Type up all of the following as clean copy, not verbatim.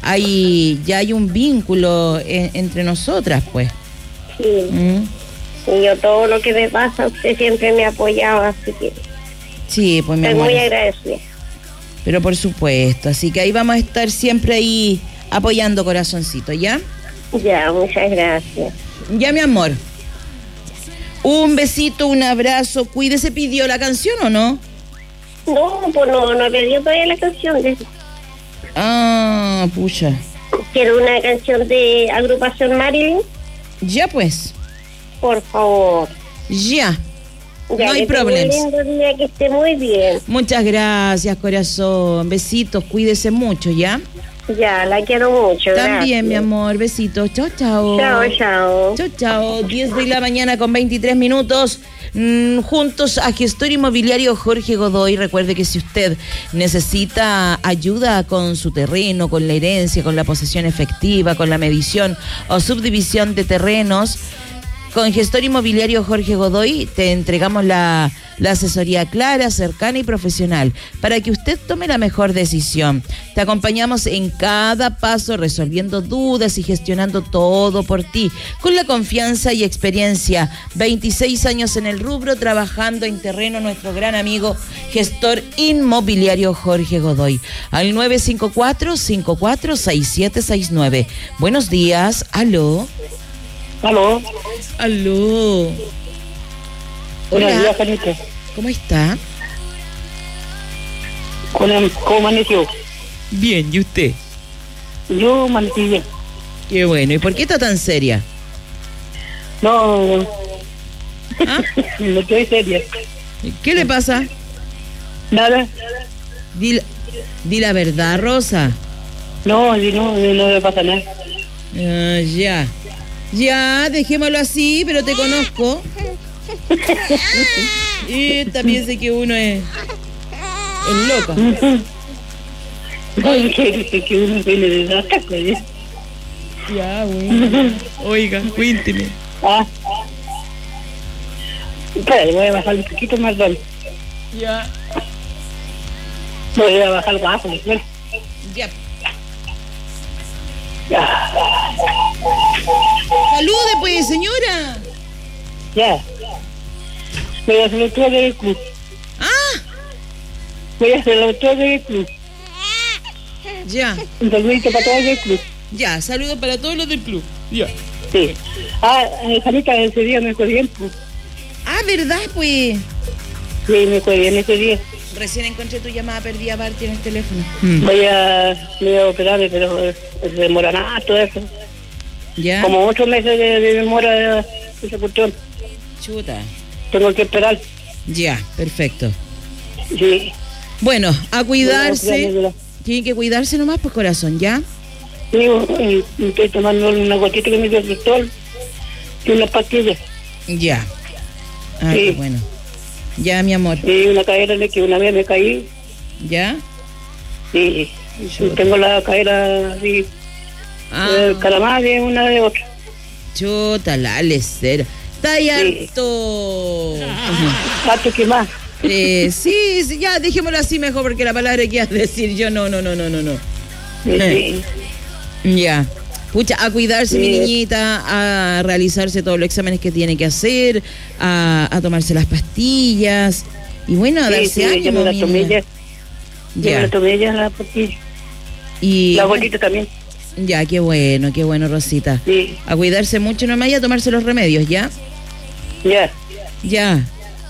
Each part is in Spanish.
ya hay un vínculo entre nosotras, pues. Sí. Y yo todo lo que me pasa, usted siempre me apoyaba, así que sí, pues mi amor. Estoy muy agradecida. Pero por supuesto, así que ahí vamos a estar siempre ahí apoyando, corazoncito, ¿ya? Ya, muchas gracias. Ya, mi amor. Un besito, un abrazo, cuídese. ¿Pidió la canción o no? No, pues no pedí todavía la canción. Pucha. Quiero una canción de Agrupación Marilyn. Ya, pues. Por favor. Ya. No hay problema. Un lindo día, que esté muy bien. Muchas gracias, corazón. Besitos, cuídese mucho, ¿ya? Ya, la quiero mucho. También, gracias. mi amor. Besitos. Chao, chao. Chao, chao. Chao, chao. 10 de la mañana con 23 minutos. Juntos a Gestor Inmobiliario Jorge Godoy. Recuerde que si usted necesita ayuda con su terreno, con la herencia, con la posesión efectiva, con la medición o subdivisión de terrenos, con Gestor Inmobiliario Jorge Godoy te entregamos la asesoría clara, cercana y profesional para que usted tome la mejor decisión. Te acompañamos en cada paso, resolviendo dudas y gestionando todo por ti, con la confianza y experiencia. 26 años en el rubro, trabajando en terreno, nuestro gran amigo Gestor Inmobiliario Jorge Godoy. Al 954-546769. Buenos días, aló. Aló. Aló. Buenos días, Juanita. ¿Cómo está? ¿Cómo amaneció? Bien, ¿y usted? Yo amanecí bien. Qué bueno. ¿Y por qué está tan seria? No. ¿Ah? No estoy seria. ¿Qué le pasa? Nada. Di la verdad, Rosa. No me pasa nada. Ya. Ya, dejémoslo así, pero te conozco. Y también sé que uno es loca. Oye, que uno viene de la casa, ¿eh? Ya, bueno. Oiga, cuénteme. Espera, voy a bajar un poquito más doble. Ya. Voy a bajar bajo, ¿no? Ya. Ya. Salude, pues, señora. Ya. Voy a hacerlo todo del club. Voy a hacerlo todo del club. Ya. Un saludito para todos del club. Ya, saludos para todos los del club. Ya. Sí. Janita, ese día me fue bien, pues. ¿Verdad, pues? Sí, me fue bien ese día. Recién encontré tu llamada perdida, Barty, en el teléfono. Me voy a operarme, pero se demora nada todo eso. ¿Ya? Como 8 meses de demora esa cuestión. Chuta. Tengo que esperar. Ya, perfecto. Sí. Bueno, a cuidarse. Bueno, Tienen que cuidarse nomás, pues, corazón, ¿ya? sí, estoy tomando una gotita que me dio el doctor y una pastilla. Ya. Sí. Qué bueno. Ya, mi amor. Y una caída de que una vez me caí. ¿Ya? Sí. Tengo la caída así. Calamar de una de otra. Chuta, la lecera. Está ahí harto. Harto que más. Sí, ya, dejémoslo así mejor, porque la palabra que ibas a decir yo, no. Sí. Ya. Pucha, a cuidarse, mi niñita, a realizarse todos los exámenes que tiene que hacer, a tomarse las pastillas, y bueno, a darse ánimo. Yo me la tomé ya. Ya. Yo me la tomé ya la pastilla. Y la abuelita también. Ya, qué bueno, Rosita. Sí. A cuidarse mucho nomás y a tomarse los remedios, ¿ya? Ya. Ya.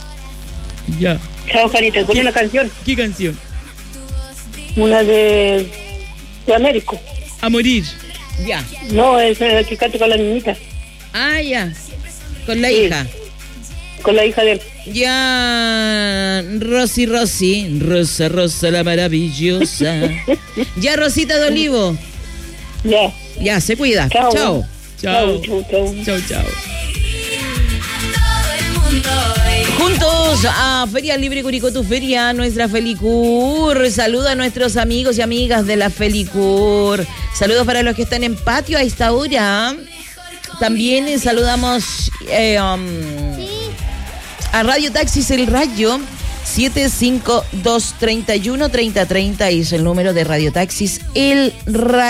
Chao, Janita, pon una canción. ¿Qué canción? Una de Américo. A morir. Ya. No, es que canta con la niñita. Ya. Con la hija. Con la hija de él. Ya, Rosa la maravillosa. Ya, Rosita de Olivo. Ya. Ya, se cuida. Chao. Chao. Juntos a Feria Libre Curicó, tu feria, nuestra Felicur. Saluda a nuestros amigos y amigas de la Felicur. Saludos para los que están en patio a esta hora. También saludamos a Radio Taxis El Rayo. 752-31-3030 es el número de Radio Taxis El Rayo.